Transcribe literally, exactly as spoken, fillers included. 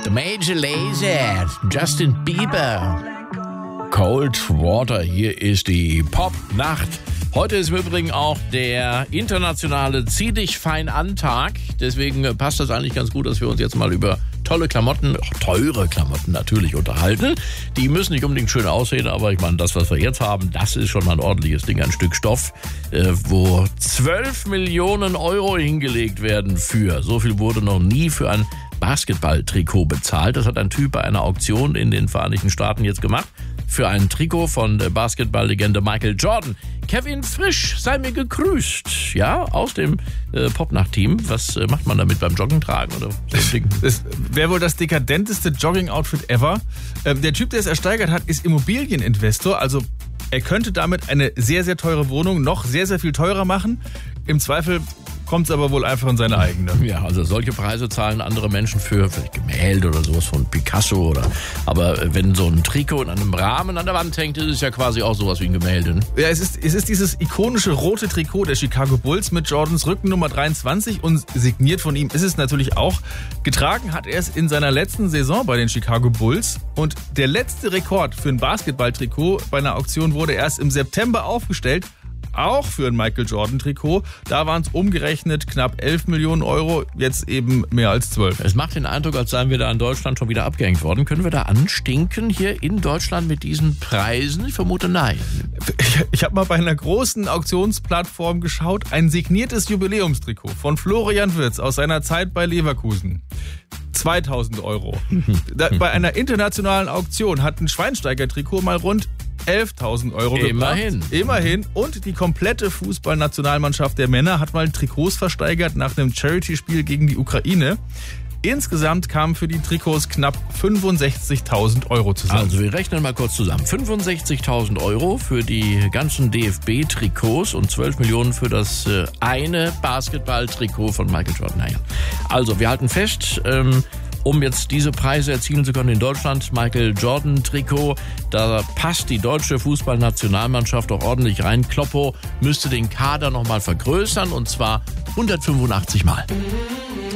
The Major Lazer, Justin Bieber. Cold Water, hier ist die Pop-Nacht. Heute ist im Übrigen auch der internationale Zieh dich fein an Tag. Deswegen passt das eigentlich ganz gut, dass wir uns jetzt mal über tolle Klamotten, teure Klamotten natürlich unterhalten. Die müssen nicht unbedingt schön aussehen, aber ich meine, das, was wir jetzt haben, das ist schon mal ein ordentliches Ding, ein Stück Stoff, äh, wo zwölf Millionen Euro hingelegt werden für. So viel wurde noch nie für ein Basketball-Trikot bezahlt. Das hat ein Typ bei einer Auktion in den Vereinigten Staaten jetzt gemacht. Für ein Trikot von der Basketball-Legende Michael Jordan. Kevin Frisch, sei mir gegrüßt. Ja, aus dem äh, Popnacht-Team. Was äh, macht man damit beim Joggen tragen? Oder so das wäre wohl das dekadenteste Jogging-Outfit ever. Ähm, der Typ, der es ersteigert hat, ist Immobilieninvestor. Also er könnte damit eine sehr, sehr teure Wohnung noch sehr, sehr viel teurer machen. Im Zweifel kommt es aber wohl einfach in seine eigene. Ja, also solche Preise zahlen andere Menschen für vielleicht Gemälde oder sowas von Picasso. Oder. Aber wenn so ein Trikot in einem Rahmen an der Wand hängt, ist es ja quasi auch sowas wie ein Gemälde. Ne? Ja, es ist, es ist dieses ikonische rote Trikot der Chicago Bulls mit Jordans Rückennummer dreiundzwanzig und signiert von ihm ist es natürlich auch. Getragen hat er es in seiner letzten Saison bei den Chicago Bulls und der letzte Rekord für ein Basketball-Trikot bei einer Auktion wurde erst im September aufgestellt. Auch für ein Michael Jordan-Trikot. Da waren es umgerechnet knapp elf Millionen Euro, jetzt eben mehr als zwölf. Es macht den Eindruck, als seien wir da in Deutschland schon wieder abgehängt worden. Können wir da anstinken hier in Deutschland mit diesen Preisen? Ich vermute nein. Ich, ich habe mal bei einer großen Auktionsplattform geschaut, ein signiertes Jubiläumstrikot von Florian Wirtz aus seiner Zeit bei Leverkusen. zweitausend Euro. Da, bei einer internationalen Auktion hat ein Schweinsteiger-Trikot mal rund elftausend Euro gebracht. Immerhin. Immerhin. Und die komplette Fußballnationalmannschaft der Männer hat mal Trikots versteigert nach einem Charity-Spiel gegen die Ukraine. Insgesamt kamen für die Trikots knapp fünfundsechzigtausend Euro zusammen. Also wir rechnen mal kurz zusammen. fünfundsechzigtausend Euro für die ganzen D F B-Trikots und zwölf Millionen für das äh, eine Basketball-Trikot von Michael Jordan. Naja. Also wir halten fest, ähm, um jetzt diese Preise erzielen zu können in Deutschland, Michael Jordan Trikot, da passt die deutsche Fußballnationalmannschaft auch ordentlich rein. Kloppo müsste den Kader nochmal vergrößern und zwar hundertfünfundachtzig Mal.